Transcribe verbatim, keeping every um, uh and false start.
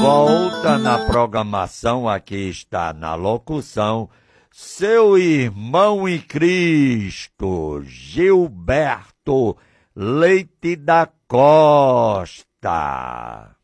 volta na programação, aqui está na locução, seu irmão em Cristo, Gilberto Leite da Costa.